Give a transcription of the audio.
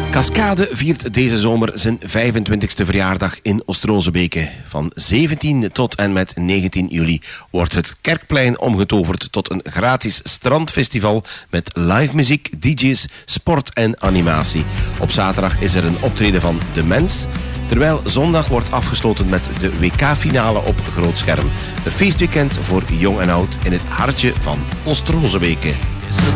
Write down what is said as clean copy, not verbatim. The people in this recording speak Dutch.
Cascade viert deze zomer zijn 25e verjaardag in Oostrozebeke. Van 17 tot en met 19 juli wordt het Kerkplein omgetoverd tot een gratis strandfestival met live muziek, DJ's, sport en animatie. Op zaterdag is er een optreden van De Mens, terwijl zondag wordt afgesloten met de WK-finale op groot scherm. Een feestweekend voor jong en oud in het hartje van Oostrozebeke.